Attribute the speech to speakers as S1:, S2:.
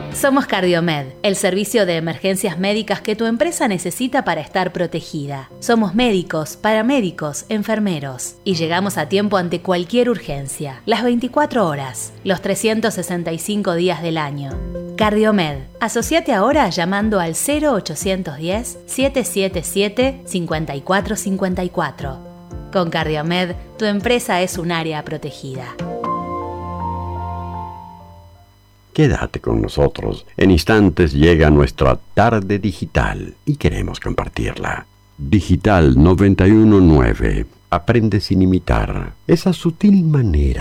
S1: Somos Cardiomed, el servicio de emergencias médicas que tu empresa necesita para estar protegida. Somos médicos, paramédicos, enfermeros y llegamos a tiempo ante cualquier urgencia, las 24 horas, los 365 días del año. Cardiomed, asociate ahora llamando al 0810-777-5454. Con Cardiomed, tu empresa es un área protegida.
S2: Quédate con nosotros. En instantes llega nuestra tarde digital y queremos compartirla. Digital 919. Aprende sin imitar. Esa sutil manera